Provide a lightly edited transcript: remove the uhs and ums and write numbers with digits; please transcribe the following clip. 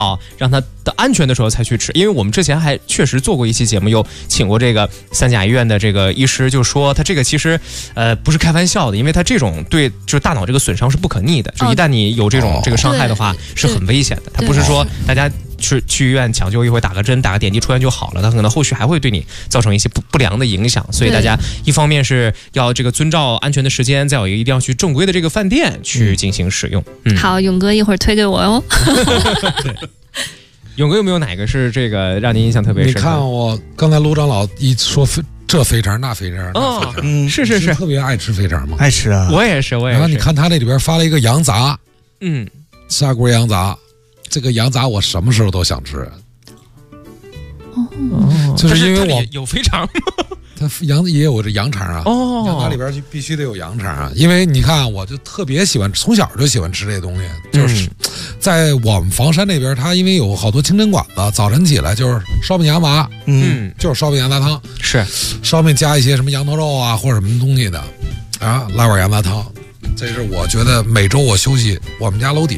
让它的安全的时候才去吃。因为我们之前还确实做过一期节目，有请过这个三甲医院的这个医师，就说他这个其实不是开玩笑的，因为他这种对就是大脑这个损伤是不可逆的，就一旦你有这个伤害的话是很危险的。它不是说大家去医院抢救一回，打个针打个点滴出院就好了，它可能后续还会对你造成一些不良的影响。所以大家一方面是要这个遵照安全的时间，再有一定要去正规的这个饭店去进行使用。 好，勇哥一会儿推给我哦。 勇哥有没有哪个是这个让您印象特别深刻？ 你看我刚才卢长老一说这肥肠那肥肠，是特别爱吃肥肠吗？ 爱吃啊， 我也是。 然后你看他那里边发了一个羊杂，砂锅羊杂，这个羊杂我什么时候都想吃。就是因为我有肥肠吗？ 它羊也有这羊肠啊，羊杂里边就必须得有羊肠啊。因为你看，我就特别喜欢，从小就喜欢吃这东西。就是在我们房山那边，它因为有好多清真馆子，早晨起来就是烧饼羊杂，就是烧饼羊杂汤， 是烧饼加一些什么羊头肉啊或者什么东西的，啊，来碗羊杂汤。这是我觉得每周我休息，我们家楼底